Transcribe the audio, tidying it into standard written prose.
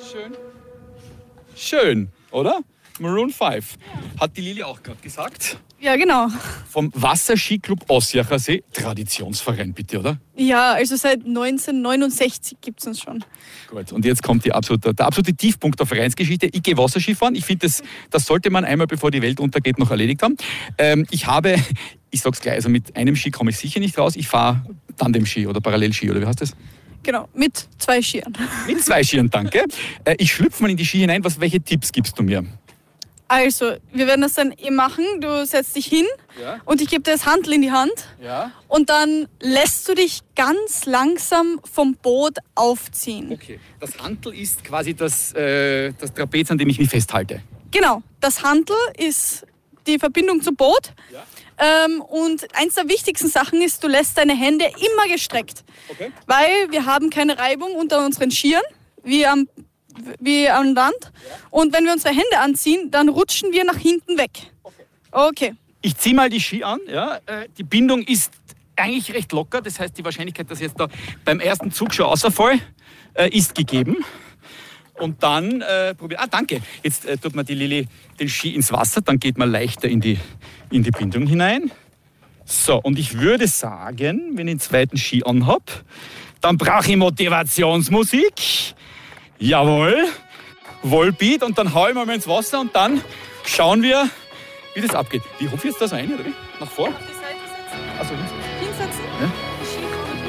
Schön. Schön, oder? Maroon 5. Hat die Lili auch gerade gesagt. Ja, genau. Vom Wasserskiclub Ossiacher See. Traditionsverein, bitte, oder? Ja, also seit 1969 gibt es uns schon. Gut, und jetzt kommt der absolute Tiefpunkt der Vereinsgeschichte. Ich gehe Wasserskifahren. Ich finde, das sollte man einmal, bevor die Welt untergeht, noch erledigt haben. Ich sag's gleich, also mit einem Ski komme ich sicher nicht raus. Ich fahre Tandem-Ski oder Parallelski, oder wie heißt das? Genau, mit 2 Skiern. Mit 2 Skiern, danke. Ich schlüpfe mal in die Ski hinein. Welche Tipps gibst du mir? Also, wir werden das dann machen. Du setzt dich hin und ich gebe dir das Handtuch in die Hand. Ja. Und dann lässt du dich ganz langsam vom Boot aufziehen. Okay, das Handtuch ist quasi das Trapez, an dem ich mich festhalte. Genau, das Handtuch ist die Verbindung zum Boot. Ja. Und eins der wichtigsten Sachen ist, du lässt deine Hände immer gestreckt. Okay. Weil wir haben keine Reibung unter unseren Skiern, wie am Land. Ja. Und wenn wir unsere Hände anziehen, dann rutschen wir nach hinten weg. Okay. Ich ziehe mal die Ski an. Ja. Die Bindung ist eigentlich recht locker. Das heißt, die Wahrscheinlichkeit, dass ich jetzt da beim ersten Zug schon rausfall, ist gegeben. Und dann probieren. Danke. Jetzt tut mir die Lili den Ski ins Wasser. Dann geht man leichter in die Bindung hinein. So, und ich würde sagen, wenn ich den zweiten Ski anhab, dann brauche ich Motivationsmusik. Jawohl, Volbeat, und dann hau ich mal ins Wasser und dann schauen wir, wie das abgeht. Wie hupfe ich jetzt da so rein, oder wie? Nach vor? Auf die Seite setzen. Also,